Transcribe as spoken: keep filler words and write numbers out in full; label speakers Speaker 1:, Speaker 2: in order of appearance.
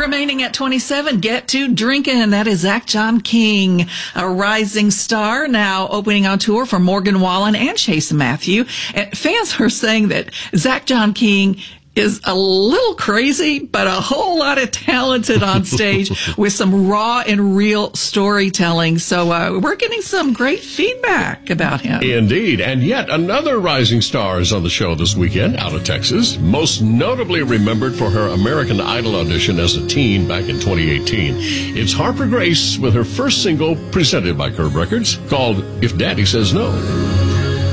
Speaker 1: remaining at twenty-seven, Get to Drinking. That is Zach John King, a rising star, now opening on tour for Morgan Wallen and Chase Matthew. And fans are saying that Zach John King is a little crazy, but a whole lot of talented on stage with some raw and real storytelling. So uh, we're getting some great feedback about him.
Speaker 2: Indeed. And yet another rising star is on the show this weekend out of Texas, most notably remembered for her American Idol audition as a teen back in twenty eighteen. It's Harper Grace with her first single presented by Curb Records called If Daddy Says No.